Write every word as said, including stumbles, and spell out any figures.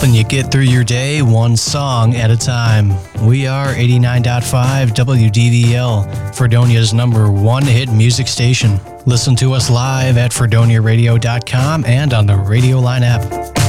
helping you get through your day one song at a time. We are eighty-nine point five W D V L, Fredonia's number one hit music station. Listen to us live at fredonia radio dot com and on the Radio Line app.